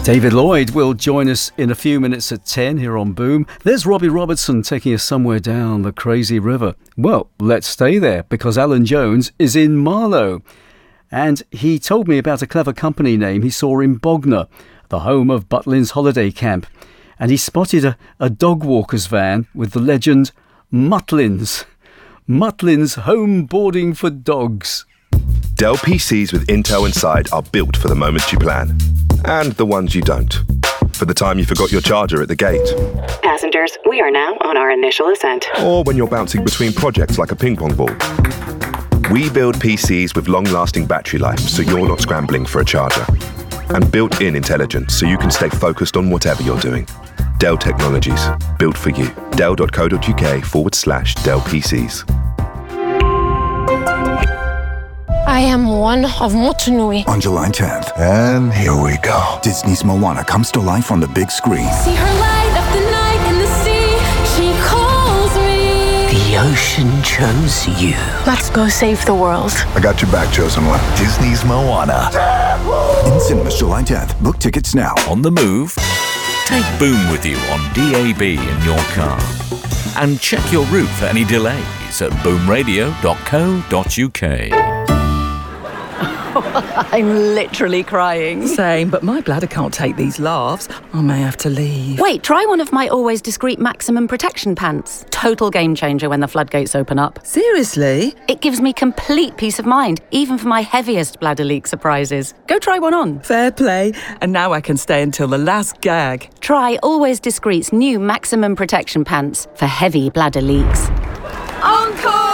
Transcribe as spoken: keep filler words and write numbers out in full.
David Lloyd will join us in a few minutes at ten here on Boom. There's Robbie Robertson taking us somewhere down the crazy river. Well, let's stay there because Alan Jones is in Marlow. And he told me about a clever company name he saw in Bognor, the home of Butlins Holiday Camp. And he spotted a, a dog walker's van with the legend Mutlins. Mutlins home boarding for dogs. Dell P Cs with Intel inside are built for the moments you plan. And the ones you don't. For the time you forgot your charger at the gate. Passengers, we are now on our initial ascent. Or when you're bouncing between projects like a ping pong ball. We build P Cs with long-lasting battery life so you're not scrambling for a charger. And built-in intelligence so you can stay focused on whatever you're doing. Dell Technologies. Built for you. Dell.co.uk forward slash Dell PCs. I am one of Motunui. On July tenth. And here we go. Disney's Moana comes to life on the big screen. See her light up the night in the sea. She calls me. The ocean chose you. Let's go save the world. I got your back, chosen one. Disney's Moana. In cinemas July tenth. Book tickets now. On the move? Take Boom with you on D A B in your car. And check your route for any delays at boom radio dot co dot uk. I'm literally crying. Same, but my bladder can't take these laughs. I may have to leave. Wait, try one of my always discreet maximum protection pants. Total game changer when the floodgates open up. Seriously? It gives me complete peace of mind, even for my heaviest bladder leak surprises. Go try one on. Fair play. And now I can stay until the last gag. Try Always Discreet's new maximum protection pants for heavy bladder leaks. Uncle!